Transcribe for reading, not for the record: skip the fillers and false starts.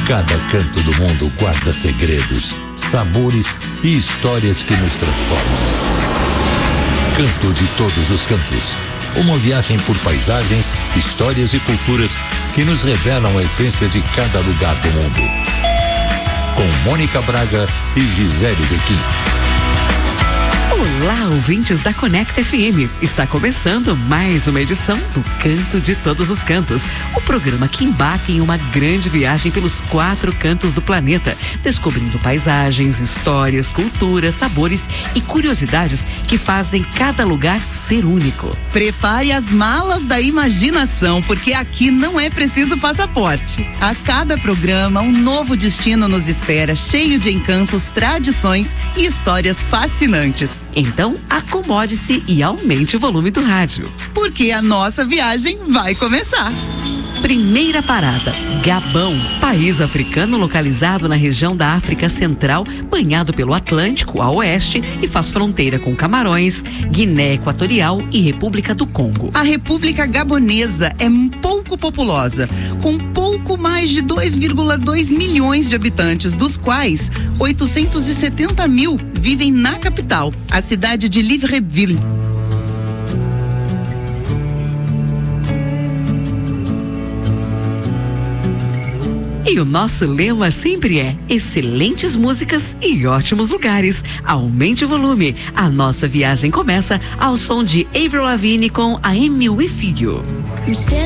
Cada canto do mundo guarda segredos, sabores e histórias que nos transformam. Canto de Todos os Cantos. Uma viagem por paisagens, histórias e culturas que nos revelam a essência de cada lugar do mundo. Com Mônica Braga e Gisele Bequim. Olá, ouvintes da Conecta FM. Está começando mais uma edição do Canto de Todos os Cantos, o programa que embarca em uma grande viagem pelos 4 cantos do planeta, descobrindo paisagens, histórias, culturas, sabores e curiosidades que fazem cada lugar ser único. Prepare as malas da imaginação, porque aqui não é preciso passaporte. A cada programa, um novo destino nos espera, cheio de encantos, tradições e histórias fascinantes. Então, acomode-se e aumente o volume do rádio. Porque a nossa viagem vai começar. Primeira parada, Gabão, país africano localizado na região da África Central, banhado pelo Atlântico a oeste e faz fronteira com Camarões, Guiné Equatorial e República do Congo. A República Gabonesa é pouco populosa, com pouco mais de 2,2 milhões de habitantes, dos quais 870 mil vivem na capital, a cidade de Libreville. E o nosso lema sempre é excelentes músicas e ótimos lugares. Aumente o volume. A nossa viagem começa ao som de Avril Lavigne com I'm With You.